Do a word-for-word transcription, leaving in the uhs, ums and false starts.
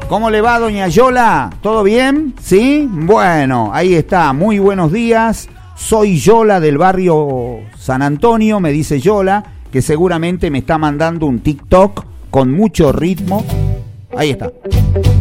¿Cómo le va, doña Yola? ¿Todo bien? ¿Sí? Bueno, ahí está. Muy buenos días. Soy Yola del barrio San Antonio, me dice Yola, que seguramente me está mandando un TikTok con mucho ritmo. Ahí está.